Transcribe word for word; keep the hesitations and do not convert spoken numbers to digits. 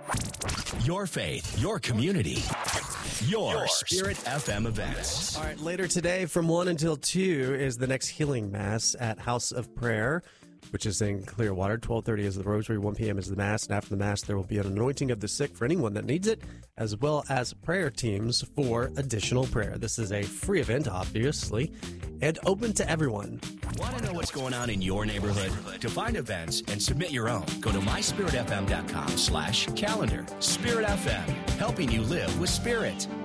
Your faith, your community, your, your Spirit F M events. All right, later today from one until two is the next healing mass at House of Prayer, which is in Clearwater. twelve thirty is the rosary, one p.m. is the mass, and after the mass there will be an anointing of the sick for anyone that needs it, as well as prayer teams for additional prayer. This is a free event, obviously, and open to everyone. Want to know what's going on in your neighborhood? To find events and submit your own, go to my spirit f m dot com slash calendar. Spirit F M, helping you live with Spirit.